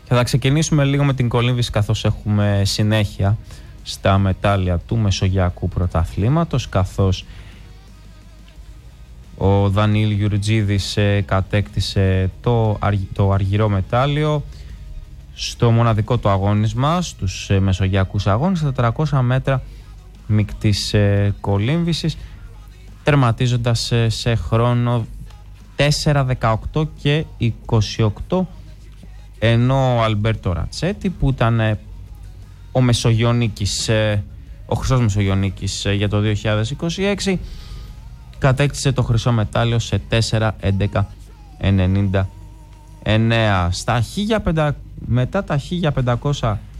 Και θα ξεκινήσουμε λίγο με την κολύμβηση, καθώς έχουμε συνέχεια στα μετάλλια του Μεσογειακού Πρωταθλήματος, καθώς ο Δανιήλ Γιουρτζίδης κατέκτησε το αργυρό μετάλλιο στο μοναδικό του αγώνισμα στους Μεσογειακούς Αγώνες στα 400 μέτρα μικτής κολύμβησης, τερματίζοντας σε χρόνο 4:18 και 28, ενώ ο Αλμπέρτο Ρατσέτη, που ήταν ο Μεσογειονίκης, ο χρυσός Μεσογειονίκης για το 2026, κατέκτησε το χρυσό μετάλλιο σε 4:11:99. Μετά τα 1500